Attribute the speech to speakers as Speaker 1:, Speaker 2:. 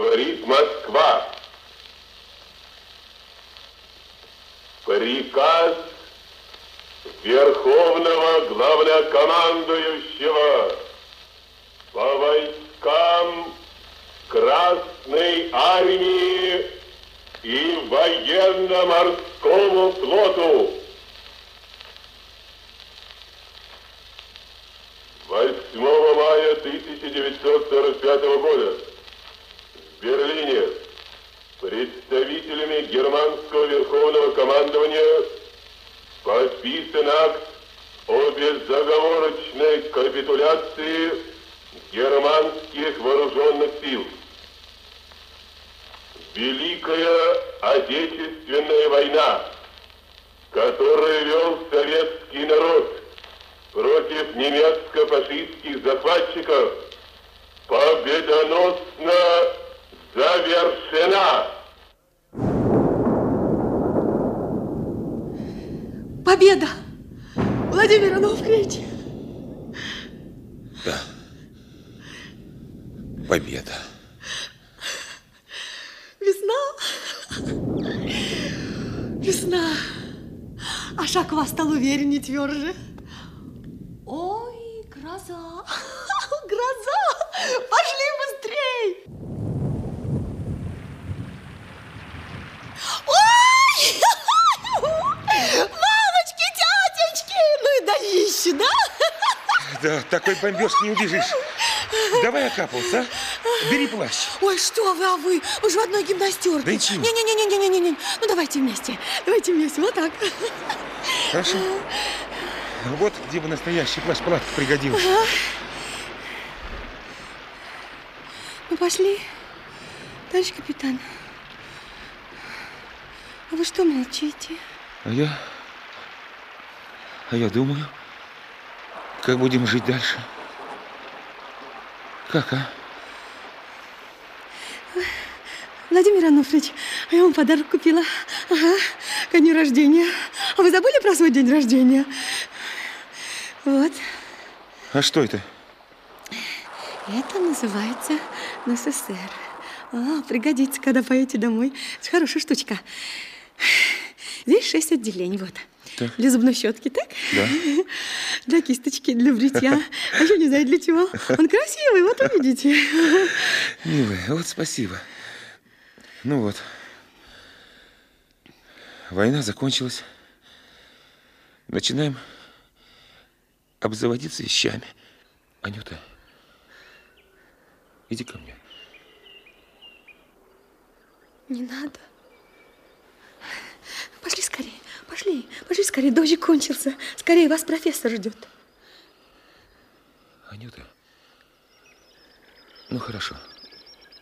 Speaker 1: Говорит Москва. Приказ Верховного Главнокомандующего по войскам Красной Армии и Военно-Морскому флоту. 8 мая 1945 года в Берлине представителями германского верховного командования подписан акт о безоговорочной капитуляции германских вооруженных сил. Великая Отечественная война, которую вел советский народ против немецко-фашистских захватчиков, победоносно завершена.
Speaker 2: Победа! Владимир Ануфриевич!
Speaker 3: Да. Победа.
Speaker 2: Весна. Весна. А шаг вас стал увереннее, тверже. Ой, гроза. Гроза. Пошли быстрей. Ой! Мамочки, тетечки! Ну и дорищи, да?
Speaker 3: Да, такой бомбежки не убежишь. Давай окапываться, а? Бери плащ.
Speaker 2: Ой, что вы, вы же в одной гимнастерке.
Speaker 3: Да ничего.
Speaker 2: Не-не-не-не-не-не. Ну, давайте вместе. Давайте вместе, вот так.
Speaker 3: Хорошо. Вот где бы настоящий плащ-палатка пригодился.
Speaker 2: Ага. Ну, пошли. Товарищ капитан. А вы что молчите?
Speaker 3: А я думаю, как будем жить дальше. Как, а?
Speaker 2: Владимир Ануфриевич, я вам подарок купила. Ага, ко дню рождения. А вы забыли про свой день рождения? Вот.
Speaker 3: А что это?
Speaker 2: Это называется НССР. Пригодится, когда поедете домой. Это хорошая штучка. Здесь 6 отделений, вот.
Speaker 3: Так.
Speaker 2: Для зубной щетки, так?
Speaker 3: Да.
Speaker 2: Для кисточки, для бритья. А еще не знаю для чего. Он красивый, вот увидите.
Speaker 3: Милая, вот спасибо. Ну вот. Война закончилась. Начинаем обзаводиться вещами. Анюта, иди ко мне.
Speaker 2: Не надо. Пошли скорее, пошли скорее, дождик кончился. Скорее, вас профессор ждет.
Speaker 3: Анюта, ну хорошо.